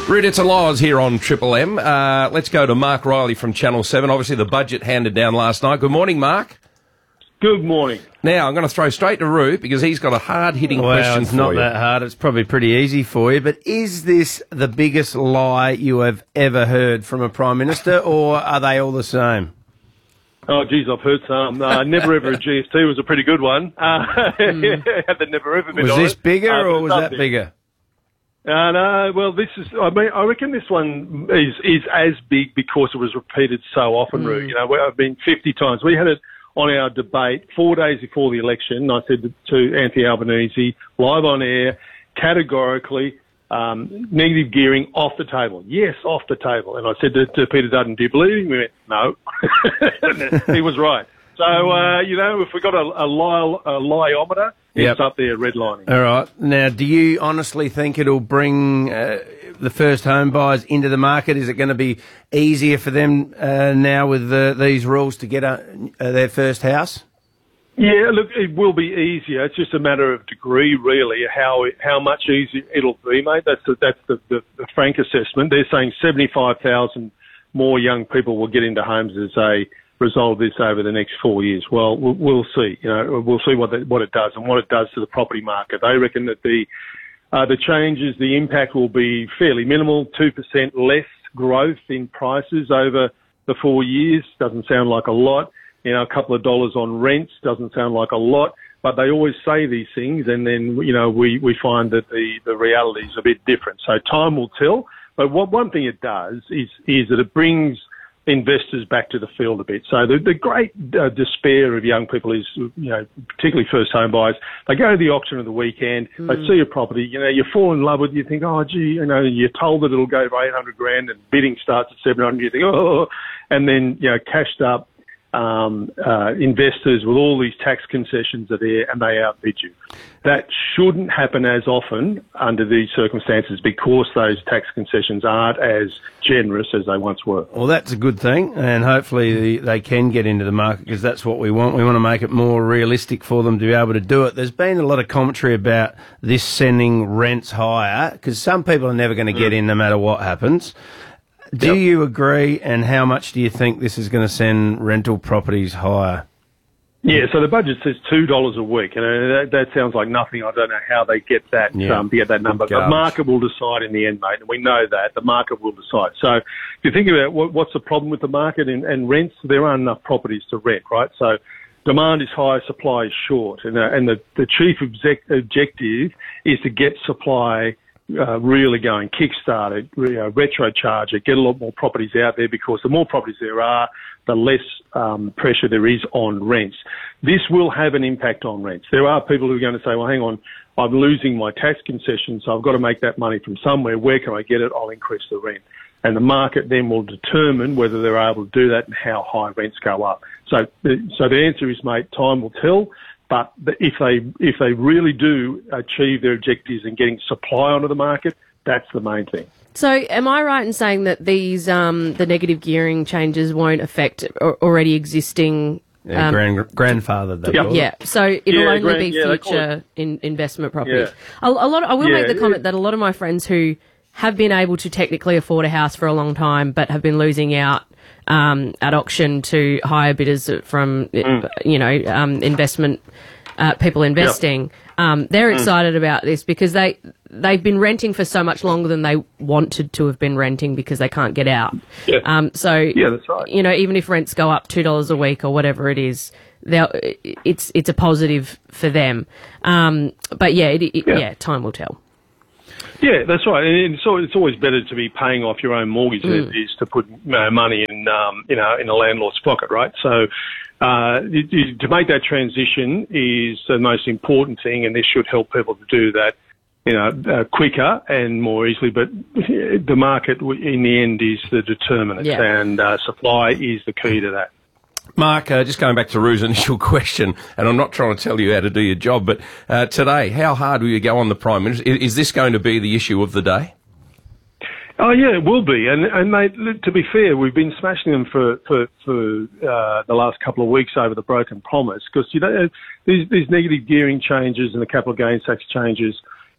Rude, it's a Loz here on Triple M. Let's go to Mark Riley from Channel 7. Obviously, the budget handed down last night. Good morning, Mark. Good morning. Now, I'm going to throw straight to Root because he's got a hard-hitting question it's for not you. that hard. It's probably pretty easy for you. But is this the biggest lie you have ever heard from a Prime Minister, or are they all the same? Oh, geez, I've heard some. Never Ever a GST was a pretty good one. Had the Never Ever been Was on this it. bigger, or was that nothing. bigger? No, well, this is, I reckon this one is as big because it was repeated so often, Roo. You know, I've been 50 times. We had it on our debate 4 days before the election. I said to Anthony Albanese, live on air, categorically, negative gearing off the table. Yes, off the table. And I said to Peter Dutton, do you believe him? He went, no. He was right. So, you know, if we got a lieometer, it's up there redlining. All right. Now, do you honestly think it'll bring the first home buyers into the market? Is it going to be easier for them now with these rules to get their first house? Yeah, look, it will be easier. It's just a matter of degree, really, how much easier it'll be, mate. That's the frank assessment. They're saying 75,000 more young people will get into homes as they resolve this over the next 4 years. Well, we'll see. You know, we'll see what it does and what it does to the property market. They reckon that the changes, the impact will be fairly minimal, 2% less growth in prices over the 4 years. Doesn't sound like a lot. You know, a couple of dollars on rents doesn't sound like a lot, but they always say these things, and then, you know, we find that the reality is a bit different. So time will tell. But one thing it does is that it brings investors back to the field a bit. So the great despair of young people is, you know, particularly first home buyers, they go to the auction of the weekend, they see a property, you know, you fall in love with it, you think, oh, gee, you know, you're told that it'll go for 800 grand and bidding starts at 700, you think, oh, and then, you know, cashed up investors with all these tax concessions are there and they outbid you. That shouldn't happen as often under these circumstances because those tax concessions aren't as generous as they once were. Well, that's a good thing, and hopefully they can get into the market because that's what we want. We want to make it more realistic for them to be able to do it. There's been a lot of commentary about this sending rents higher because some people are never going to get in no matter what happens. Do you agree, and how much do you think this is going to send rental properties higher? Yeah, so the budget says $2 a week, and that sounds like nothing. I don't know how they get that to get that number. The market will decide in the end, mate, and we know that. The market will decide. So if you think about what's the problem with the market and rents, there aren't enough properties to rent, right? So demand is high, supply is short, and the chief objective is to get supply really going, kickstart it, retrocharge it, get a lot more properties out there because the more properties there are, the less pressure there is on rents. This will have an impact on rents. There are people who are going to say, well, hang on, I'm losing my tax concession, so I've got to make that money from somewhere. Where can I get it? I'll increase the rent. And the market then will determine whether they're able to do that and how high rents go up. So the answer is, mate, time will tell. But if they really do achieve their objectives in getting supply onto the market, that's the main thing. So am I right in saying that these the negative gearing changes won't affect already existing... grandfather. Yeah, so it'll only be future investment properties. Yeah. I will make the comment that a lot of my friends who have been able to technically afford a house for a long time but have been losing out at auction to higher bidders from, investment people investing. They're excited about this because they've been renting for so much longer than they wanted to have been renting because they can't get out. Yeah. That's right. You know, even if rents go up $2 a week or whatever it is, it's a positive for them. But time will tell. Yeah, that's right. And so it's always better to be paying off your own mortgage than it is to put money in a landlord's pocket, right? So to make that transition is the most important thing, and this should help people to do that, quicker and more easily. But the market, in the end, is the determinant, and supply is the key to that. Mark, just going back to Rue's initial question, and I'm not trying to tell you how to do your job, but today, how hard will you go on the Prime Minister? Is this going to be the issue of the day? Oh, yeah, it will be. And mate, to be fair, we've been smashing them for the last couple of weeks over the broken promise because, these negative gearing changes and the capital gains tax changes,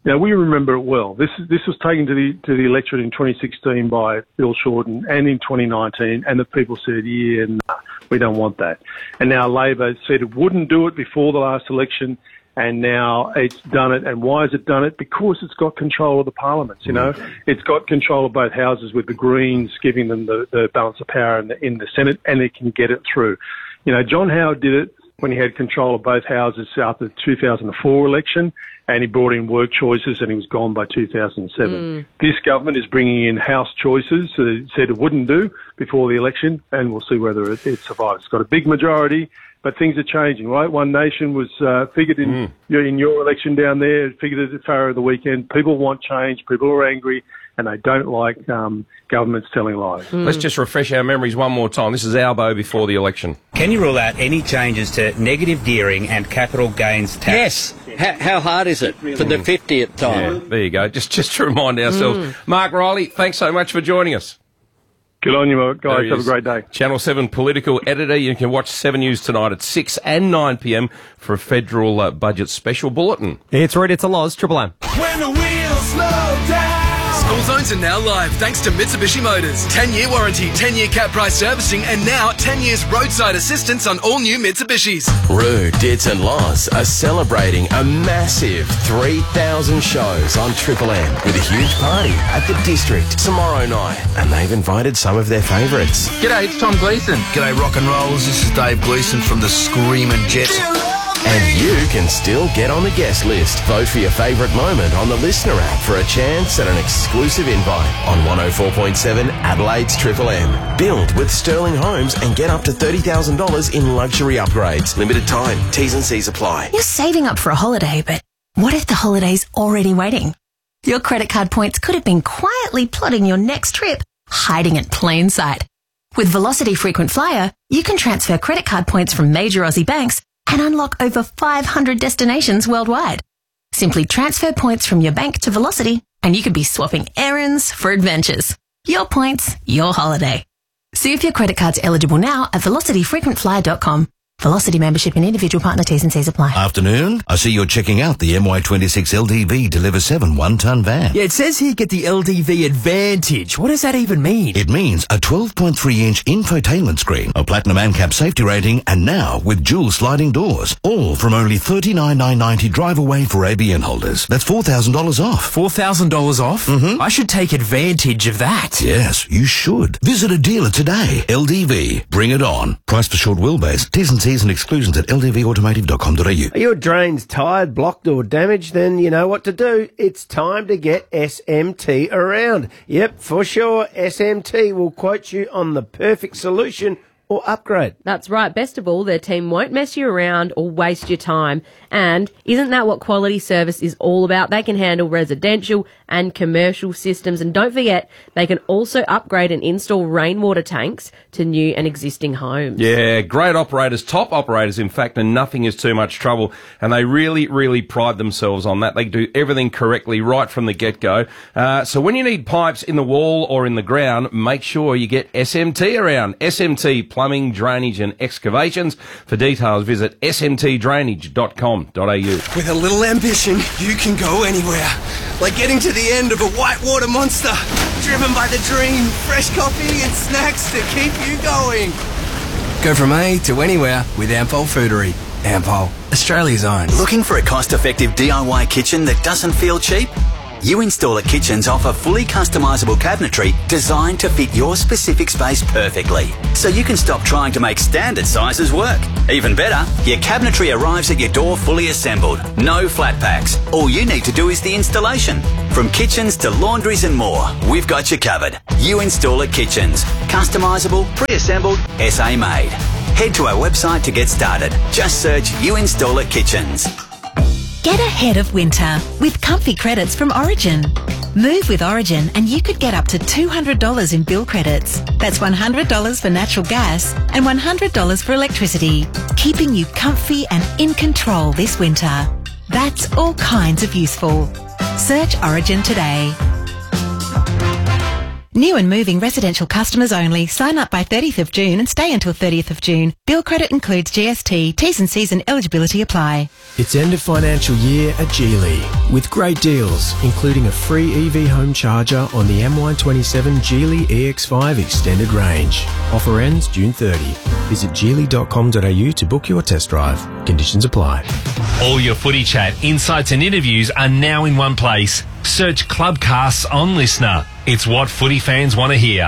Now, we remember it well. This was taken to the electorate in 2016 by Bill Shorten and in 2019, and the people said, yeah, nah, we don't want that. And now Labor said it wouldn't do it before the last election, and now it's done it. And why has it done it? Because it's got control of the parliaments, you know. It's got control of both houses, with the Greens giving them the balance of power in the Senate, and it can get it through. You know, John Howard did it when he had control of both houses after the 2004 election, and he brought in work choices, and he was gone by 2007. This government is bringing in House choices that it said it wouldn't do before the election, and we'll see whether it survives. It's got a big majority, but things are changing, right? One Nation was figured in your election down there, figured at the Farrow of the weekend. People want change. People are angry, and they don't like governments telling lies. Let's just refresh our memories one more time. This is Albo before the election. Can you rule out any changes to negative gearing and capital gains tax? Yes. How hard is it for the 50th time? Yeah, there you go. Just to remind ourselves. Mark Riley, thanks so much for joining us. Good on you, guys. Have a great day. Channel 7 political editor. You can watch 7 News tonight at 6 and 9 p.m. for a federal budget special bulletin. It's right, it's a Loz, Triple M. When the wheels slow down. School zones are now live thanks to Mitsubishi Motors. 10-year warranty, 10-year cap price servicing, and now 10 years roadside assistance on all new Mitsubishis. Roo, Dits and Loz are celebrating a massive 3,000 shows on Triple M with a huge party at the District tomorrow night. And they've invited some of their favourites. G'day, it's Tom Gleeson. G'day, rock and rolls. This is Dave Gleeson from the Screamin' Jets. And you can still get on the guest list. Vote for your favourite moment on the Listener app for a chance at an exclusive invite on 104.7 Adelaide's Triple M. Build with Sterling Homes and get up to $30,000 in luxury upgrades. Limited time. T's and C's apply. You're saving up for a holiday, but what if the holiday's already waiting? Your credit card points could have been quietly plotting your next trip, hiding in plain sight. With Velocity Frequent Flyer, you can transfer credit card points from major Aussie banks and unlock over 500 destinations worldwide. Simply transfer points from your bank to Velocity and you could be swapping errands for adventures. Your points, your holiday. See if your credit card's eligible now at velocityfrequentflyer.com. Velocity membership and individual partner T's and C's apply. Afternoon. I see you're checking out the MY26 LDV Deliver 7 1-ton van. Yeah, it says here get the LDV Advantage. What does that even mean? It means a 12.3-inch infotainment screen, a platinum ANCAP safety rating, and now with dual sliding doors. All from only $39,990 drive away for ABN holders. That's $4,000 off. $4,000 off? Mm-hmm. I should take advantage of that. Yes, you should. Visit a dealer today. LDV. Bring it on. Price for short wheelbase. T's and C's and exclusions at ldvautomotive.com.au. Are your drains tired, blocked or damaged? Then you know what to do. It's time to get SMT around. Yep, for sure. SMT will quote you on the perfect solution or upgrade. That's right. Best of all, their team won't mess you around or waste your time. And isn't that what quality service is all about? They can handle residential and commercial systems. And don't forget, they can also upgrade and install rainwater tanks to new and existing homes. Yeah, great operators, top operators, in fact, and nothing is too much trouble. And they really, really pride themselves on that. They do everything correctly right from the get-go. So when you need pipes in the wall or in the ground, make sure you get SMT around. SMT Plumbing, Drainage and Excavations. For details, visit smtdrainage.com.au. With a little ambition, you can go anywhere. Like getting to the end of a whitewater monster. Driven by the dream, fresh coffee and snacks to keep you going. Go from A to anywhere with Ampol Foodery. Ampol, Australia's own. Looking for a cost-effective DIY kitchen that doesn't feel cheap? You Installer Kitchens offer fully customisable cabinetry designed to fit your specific space perfectly, so you can stop trying to make standard sizes work. Even better, your cabinetry arrives at your door fully assembled, no flat packs. All you need to do is the installation. From kitchens to laundries and more, we've got you covered. You Installer Kitchens. Customisable, pre-assembled, SA made. Head to our website to get started. Just search You Installer Kitchens. Get ahead of winter with comfy credits from Origin. Move with Origin and you could get up to $200 in bill credits. That's $100 for natural gas and $100 for electricity, keeping you comfy and in control this winter. That's all kinds of useful. Search Origin today. New and moving residential customers only. Sign up by 30th of June and stay until 30th of June. Bill credit includes GST. T's and C's and eligibility apply. It's end of financial year at Geely with great deals, including a free EV home charger on the MY27 Geely EX5 extended range. Offer ends June 30. Visit geely.com.au to book your test drive. Conditions apply. All your footy chat, insights and interviews are now in one place. Search Clubcasts on Listener. It's what footy fans want to hear.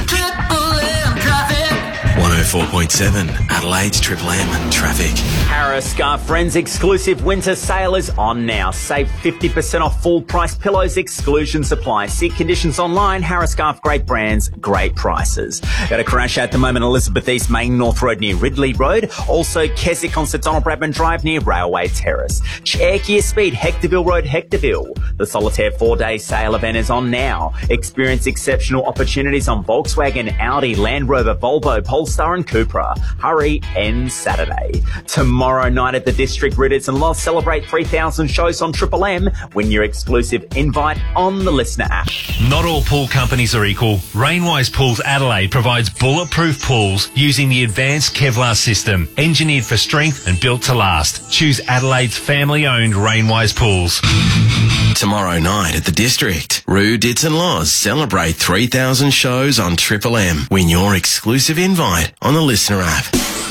104.7 Adelaide's Triple M traffic. Harris Scarf Friends exclusive winter sale is on now. Save 50% off full price pillows, exclusions apply. See conditions online. Harris Scarf, great brands, great prices. Got a crash at the moment, Elizabeth East Main North Road near Ridley Road. Also Keswick on Sir Donald Bradman Drive near Railway Terrace. Cherokee Speed, Hectorville Road, Hectorville. The Solitaire 4-day sale event is on now. Experience exceptional opportunities on Volkswagen, Audi, Land Rover, Volvo, Polestar and Cupra. Hurry, ends Saturday. Tomorrow night at the District, Riddits and Loss celebrate 3,000 shows on Triple M. Win your exclusive invite on the Listener app. Not all pool companies are equal. Rainwise Pools Adelaide provides bulletproof pools using the advanced Kevlar system, engineered for strength and built to last. Choose Adelaide's family-owned Rainwise Pools. Tomorrow night at the District, Roo, Dits and Loz celebrate 3,000 shows on Triple M. Win your exclusive invite on the Listener app.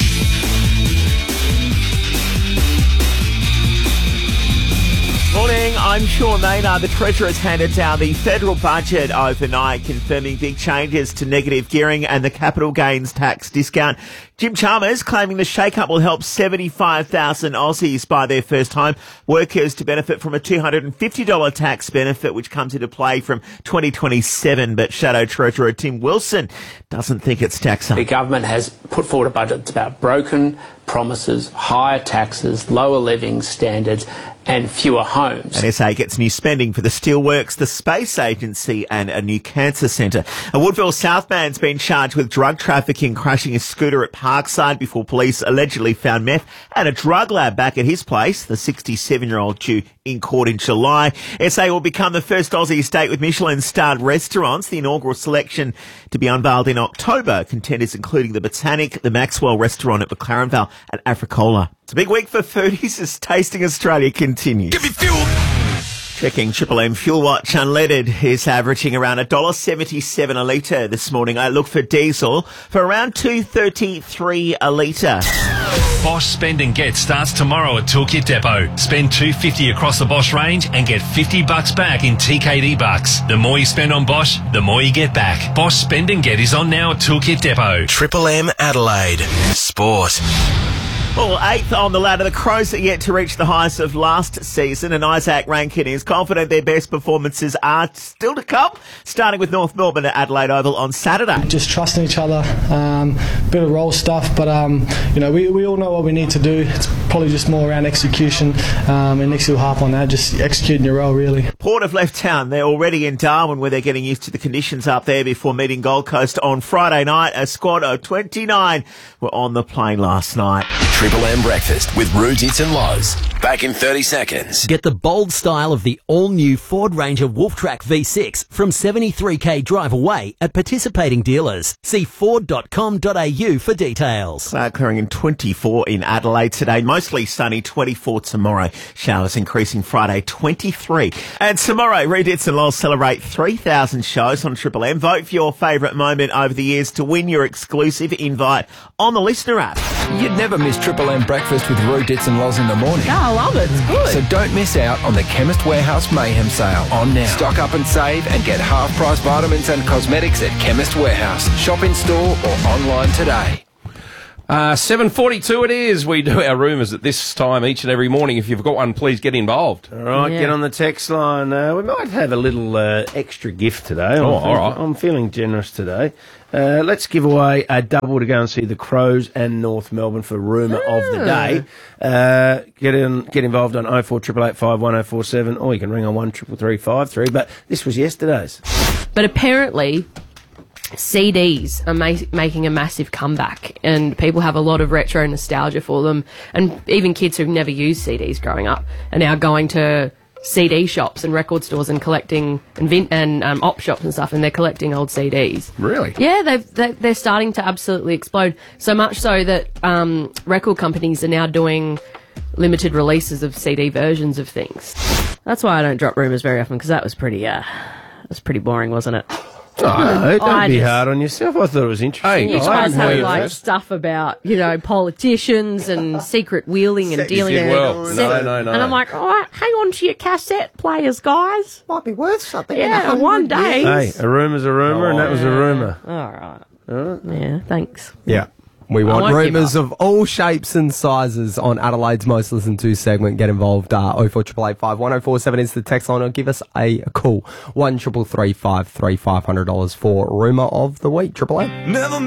Morning, I'm Sean Maynard. The Treasurer's handed down the federal budget overnight, confirming big changes to negative gearing and the capital gains tax discount. Jim Chalmers claiming the shake-up will help 75,000 Aussies buy their first home. Workers to benefit from a $250 tax benefit, which comes into play from 2027. But Shadow Treasurer Tim Wilson doesn't think it's tax up. The government has put forward a budget that's about broken promises, higher taxes, lower living standards and fewer homes. And SA gets new spending for the Steelworks, the Space Agency and a new cancer centre. A Woodville South man's been charged with drug trafficking, crashing his scooter at Parkside before police allegedly found meth at a drug lab back at his place. The 67-year-old due in court in July. SA will become the first Aussie state with Michelin-starred restaurants. The inaugural selection to be unveiled in October. Contenders including the Botanic, the Maxwell restaurant at McLaren Vale and Africola. It's a big week for foodies as Tasting Australia continues. Give me fuel! Checking Triple M Fuel Watch. Unleaded is averaging around $1.77 a litre this morning. I look for diesel for around $2.33 a litre. Bosch Spend and Get starts tomorrow at Toolkit Depot. Spend $2.50 across the Bosch range and get $50 back in TKD bucks. The more you spend on Bosch, the more you get back. Bosch Spend and Get is on now at Toolkit Depot. Triple M Adelaide. Sport. Well, 8th on the ladder, the Crows are yet to reach the heights of last season, and Isaac Rankin is confident their best performances are still to come, starting with North Melbourne at Adelaide Oval on Saturday. Just trusting each other, bit of role stuff, but we all know what we need to do. It's probably just more around execution, and Nixie will harp on that, just executing your role, really. Port have left town. They're already in Darwin, where they're getting used to the conditions up there before meeting Gold Coast on Friday night. A squad of 29 were on the plane last night. Triple M Breakfast with Roo, Dits and Loz. Back in 30 seconds. Get the bold style of the all-new Ford Ranger Wolftrack V6 from 73k drive away at participating dealers. See Ford.com.au for details. Clearing in 24 in Adelaide today. Mostly sunny, 24 tomorrow. Showers increasing Friday, 23. And tomorrow, Roo, Dits and Loz celebrate 3,000 shows on Triple M. Vote for your favourite moment over the years to win your exclusive invite on the Listener app. You'd never miss Triple M Breakfast with Roo, Dits and Loz in the morning. Yeah, I love it. It's good. So don't miss out on the Chemist Warehouse Mayhem Sale on now. Stock up and save and get half-price vitamins and cosmetics at Chemist Warehouse. Shop in store or online today. 7:42 it is. We do our rumours at this time each and every morning. If you've got one, please get involved. All right, get on the text line. We might have a little extra gift today. All right. I'm feeling generous today. Let's give away a double to go and see the Crows and North Melbourne for Rumour of the Day. Get involved on 0488851047, or you can ring on 133353. But this was yesterday's. But apparently CDs are making a massive comeback, and people have a lot of retro nostalgia for them, and even kids who've never used CDs growing up are now going to CD shops and record stores and collecting and op shops and stuff, and they're collecting old CDs. Really? Yeah, they're starting to absolutely explode. So much so that record companies are now doing limited releases of CD versions of things. That's why I don't drop rumours very often, because that was pretty boring, wasn't it? Oh, don't be hard on yourself. I thought it was interesting. You guys have like stuff about, politicians and secret wheeling and dealing. No. And I'm like, hang on to your cassette players, guys. Might be worth something. Yeah, one day. Hey, a rumour's a rumour, and that was a rumour. All right. Yeah, thanks. Yeah. We want rumours of all shapes and sizes on Adelaide's most listened to segment. Get involved. 04885 1047 is the text line, or give us a call. 1333 $500 for rumour of the week. Triple A. Never